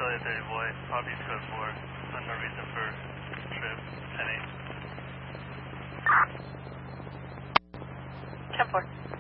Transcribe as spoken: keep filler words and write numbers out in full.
Charlie thirty boy, Poppy's code four, on no reason for trip, ten eight. ten four.